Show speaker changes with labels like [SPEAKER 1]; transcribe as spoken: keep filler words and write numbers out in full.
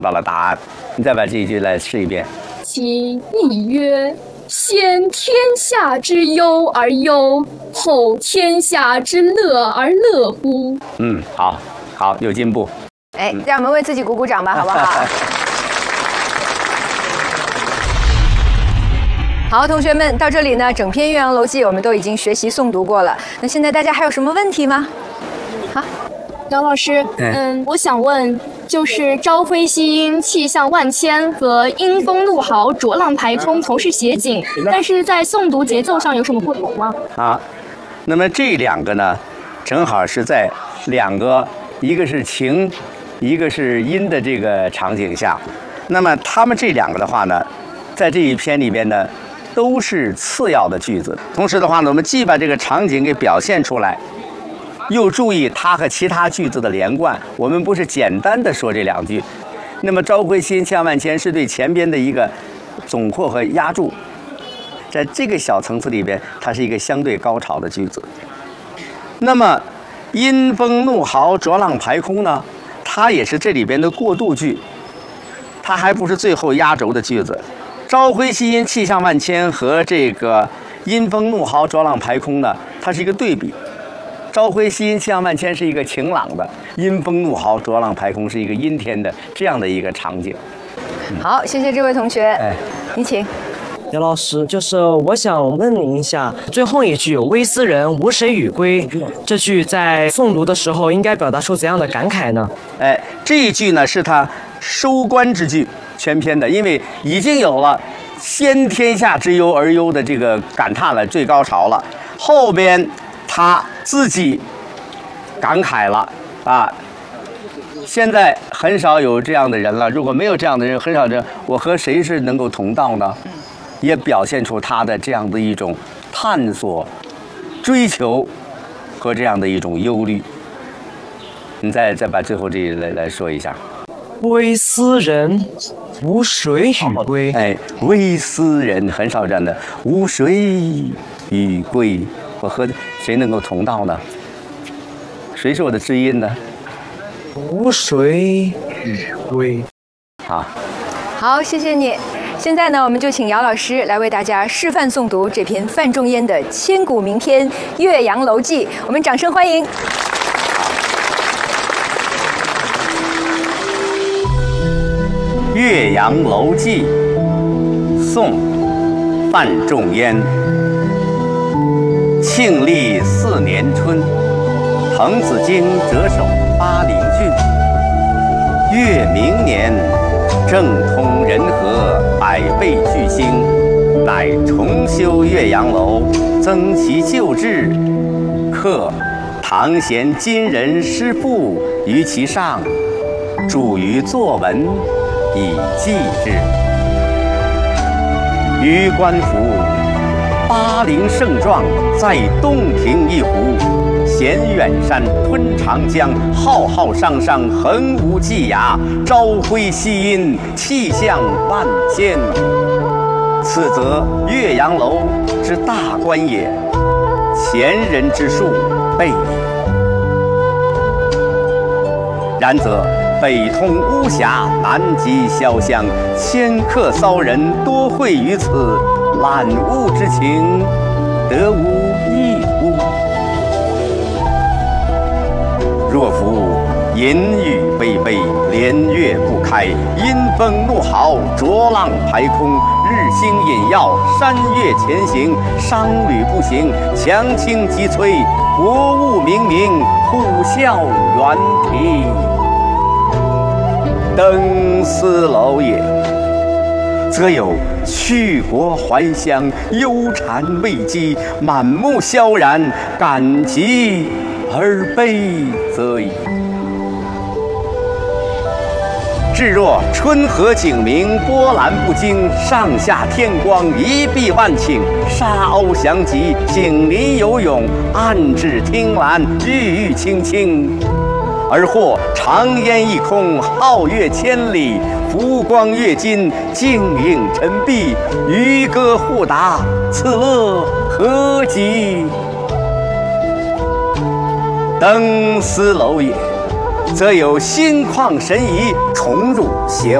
[SPEAKER 1] 到了答案。你再把这一句来试一遍。
[SPEAKER 2] 其意曰：先天下之忧而忧，后天下之乐而乐乎？
[SPEAKER 1] 嗯，好，好，有进步。
[SPEAKER 3] 哎，让我们为自己鼓鼓掌吧，好不好？好，同学们，到这里呢，整篇《岳阳楼记》我们都已经学习诵读过了。那现在大家还有什么问题吗？好，
[SPEAKER 2] 姚老师，嗯，我想问，就是朝晖夕阴、气象万千和阴风怒号、浊浪排空同是写景，但是在诵读节奏上有什么不同吗？
[SPEAKER 1] 啊，那么这两个呢，正好是在两个，一个是晴，一个是阴的这个场景下。那么他们这两个的话呢，在这一篇里边呢，都是次要的句子。同时的话呢，我们既把这个场景给表现出来，又注意它和其他句子的连贯。我们不是简单的说这两句。那么朝晖夕阴气象万千是对前边的一个总括和压注，在这个小层次里边，它是一个相对高潮的句子。那么阴风怒号、浊浪排空呢，它也是这里边的过渡句，它还不是最后压轴的句子。朝晖夕阴气象万千和这个阴风怒号、浊浪排空呢，它是一个对比。朝晖夕阴气象万千是一个晴朗的，阴风怒号、浊浪排空是一个阴天的这样的一个场景。
[SPEAKER 3] 嗯、好，谢谢这位同学。哎，您请。
[SPEAKER 4] 姚老师，就是我想问您一下，最后一句"微斯人，吾谁与归"这句在诵读的时候应该表达出怎样的感慨呢？
[SPEAKER 1] 哎，这一句呢是他收官之句，全篇的，因为已经有了先天下之忧而忧的这个感叹了，最高潮了。后边他自己感慨了啊。现在很少有这样的人了，如果没有这样的人，很少人，我和谁是能够同道呢？也表现出他的这样的一种探索、追求和这样的一种忧虑。你再再把最后这一来来说一下。
[SPEAKER 4] 微斯人，吾谁与归？
[SPEAKER 1] 哎，微斯人很少这样的，吾谁与归？我和谁能够同道呢？谁是我的知音呢？
[SPEAKER 4] 吾谁与归？
[SPEAKER 1] 好，
[SPEAKER 3] 好，谢谢你。现在呢，我们就请姚老师来为大家示范诵读这篇范仲淹的千古名篇《岳阳楼记》，我们掌声欢迎。
[SPEAKER 1] 《岳阳楼记》，宋·范仲淹。庆历四年春，滕子京谪守巴陵郡。越明年，政通人和，百废具兴，乃重修岳阳楼，增其旧制，刻唐贤今人诗赋于其上，著于作文，以记之。于官府，巴陵胜状在洞庭一湖，衔远山，吞长江，浩浩汤汤，横无际涯，朝晖夕阴，气象万千。此则岳阳楼之大观也，前人之述备矣。然则北通巫峡，南极潇湘，迁客骚人多会于此，览物之情，得无异乎？若夫淫雨霏霏，连月不开，阴风怒号，浊浪排空，日星隐曜，山岳前行，商旅不行，强倾急摧，薄雾冥冥，虎啸猿啼。登斯楼也，则有去国还乡，忧谗畏讥，满目萧然，感极而悲则已。至若春和景明，波澜不惊，上下天光，一碧万顷，沙鸥翔集，景林游泳，岸芷汀兰，郁郁青青。而或长烟一空，皓月千里，浮光跃金，静影沉璧，渔歌互答，此乐何极？登斯楼也， 则有心旷神怡，重入邪